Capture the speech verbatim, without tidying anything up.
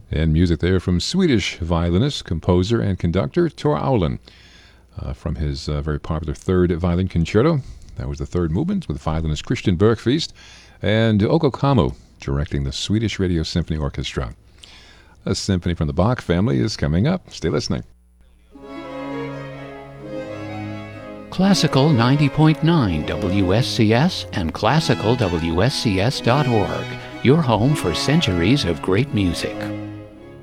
And music there from Swedish violinist, composer, and conductor Tor Aulen uh, from his uh, very popular Third Violin Concerto. That was the third movement with violinist Christian Bergqvist and Oko Kamo directing the Swedish Radio Symphony Orchestra. A symphony from the Bach family is coming up. Stay listening. Classical ninety point nine W S C S and classical W S C S dot org, your home for centuries of great music.